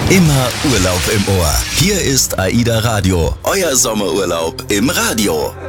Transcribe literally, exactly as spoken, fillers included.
Immer Urlaub im Ohr. Hier ist AIDA Radio, euer Sommerurlaub im Radio.